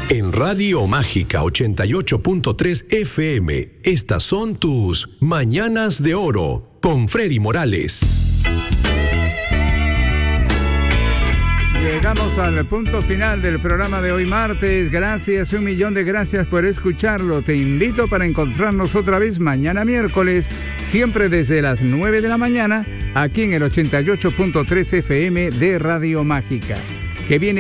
En Radio Mágica 88.3 FM, estas son tus Mañanas de Oro con Freddy Morales. Llegamos al punto final del programa de hoy martes. Gracias, 1.000.000 de gracias por escucharlo. Te invito para encontrarnos otra vez mañana miércoles, siempre desde las 9 de la mañana, aquí en el 88.3 FM de Radio Mágica. Que viene